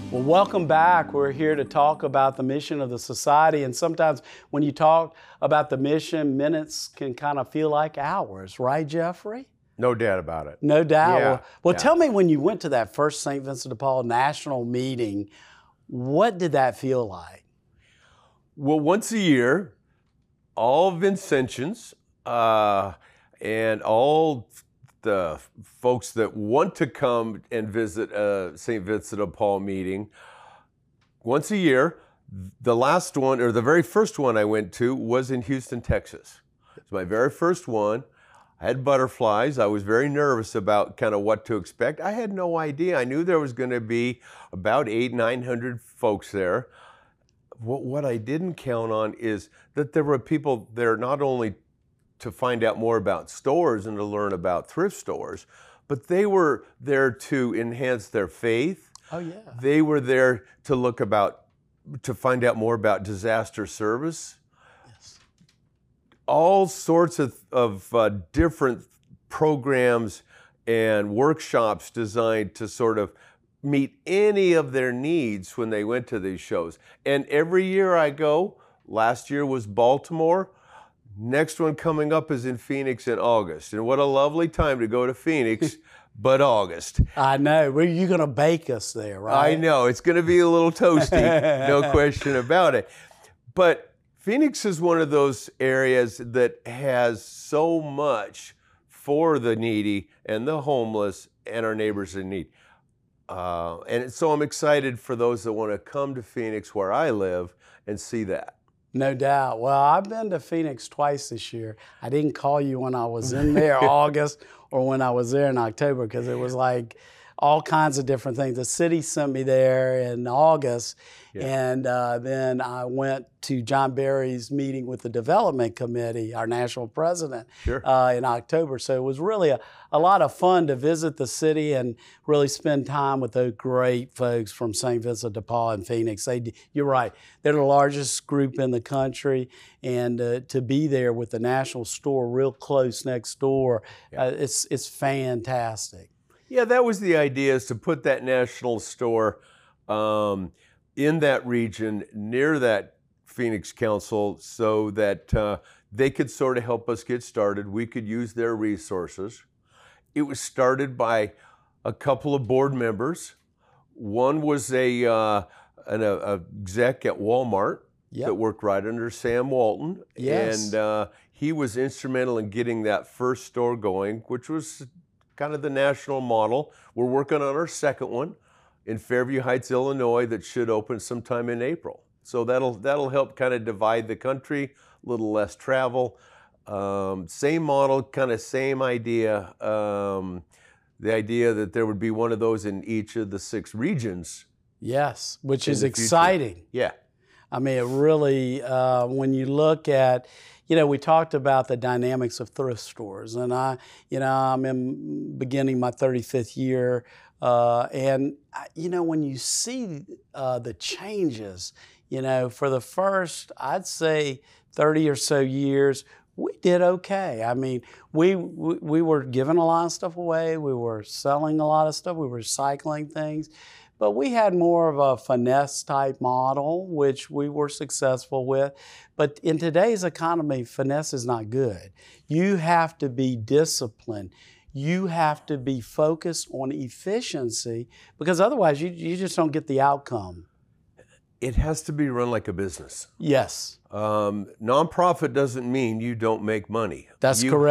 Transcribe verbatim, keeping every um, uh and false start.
Well, welcome back. We're here to talk about the mission of the society. And sometimes when you talk about the mission, minutes can kind of feel like hours, right, Jeffrey? No doubt about it. No doubt. Yeah, well, well yeah. tell me, when you went to that first Saint Vincent de Paul national meeting, what did that feel like? Well, once a year, all Vincentians uh, and all the folks that want to come and visit a Saint Vincent de Paul meeting, once a year, the last one, or the very first one I went to was in Houston, Texas. It's my very first one. I had butterflies. I was very nervous about kind of what to expect. I had no idea. I knew there was going to be about eight, nine hundred folks there. What, what I didn't count on is that there were people there not only to find out more about stores and to learn about thrift stores, but they were there to enhance their faith. Oh, yeah. They were there to look about, to find out more about disaster service. Yes. All sorts of, of uh, different programs and workshops designed to sort of meet any of their needs when they went to these shows. And every year I go, last year was Baltimore, next one coming up is in Phoenix in August. And what a lovely time to go to Phoenix, but August. I know. Well, you're going to bake us there, right? I know. It's going to be a little toasty, no question about it. But Phoenix is one of those areas that has so much for the needy and the homeless and our neighbors in need. Uh, and so I'm excited for those that want to come to Phoenix, where I live, and see that. No doubt. Well, I've been to Phoenix twice this year. I didn't call you when I was in there August or when I was there in October, because it was like all kinds of different things. The city sent me there in August, yeah. and uh, then I went to John Berry's meeting with the Development Committee, our national president, sure. uh, in October. So it was really a, a lot of fun to visit the city and really spend time with those great folks from Saint Vincent de Paul in Phoenix. They, you're right, they're the largest group in the country, and uh, to be there with the national store real close next door, yeah. uh, it's it's fantastic. Yeah, that was the idea, is to put that national store um, in that region near that Phoenix Council, so that uh, they could sort of help us get started. We could use their resources. It was started by a couple of board members. One was a uh, an a, exec at Walmart yep. that worked right under Sam Walton. Yes. And uh, he was instrumental in getting that first store going, which was kind of the national model. We're working on our second one in Fairview Heights, Illinois, that should open sometime in April. So that'll that'll help kind of divide the country, a little less travel. Um, same model, kind of same idea. Um, the idea that there would be one of those in each of the six regions. Yes, which is exciting. Yeah. I mean, it really, uh, when you look at, you know, we talked about the dynamics of thrift stores, and I, you know, I'm in beginning my thirty-fifth year, uh, and, you know, when you see uh, the changes, you know, for the first, I'd say thirty or so years, we did okay. I mean, we, we, we were giving a lot of stuff away, we were selling a lot of stuff, we were recycling things. But we had more of a finesse type model, which we were successful with. But in today's economy, finesse is not good. You have to be disciplined. You have to be focused on efficiency, because otherwise you, you just don't get the outcome. It has to be run like a business. Yes. Um, nonprofit doesn't mean you don't make money. That's you correct.